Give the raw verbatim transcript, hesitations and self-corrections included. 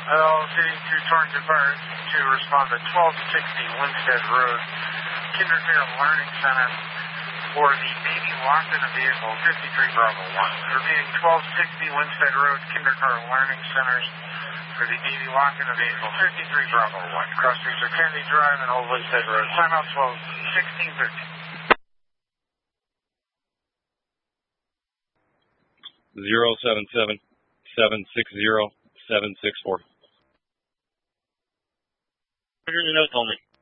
L Z to Torrington Fire to respond to twelve sixty Winstead Road, Kindergarten Learning Center for the baby locked in a vehicle, fifty-three Bravo one. Repeating, twelve sixty Winstead Road, Kindergarten Learning Centers for the baby locked in a vehicle, fifty-three Bravo one. Crossings are Kennedy Drive and Old Winstead Road. Timeout twelve sixteen thirteen. Zero seven seven seven six zero seven six four. You're going to know, Tony.